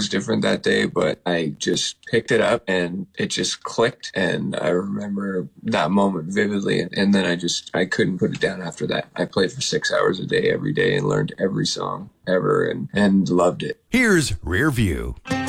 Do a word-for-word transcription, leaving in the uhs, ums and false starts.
was different that day, but I just picked it up and it just clicked. And I remember that moment vividly. And, and then I just, I couldn't put it down after that. I played for six hours a day every day and learned every song ever and, and loved it. Here's Rear View.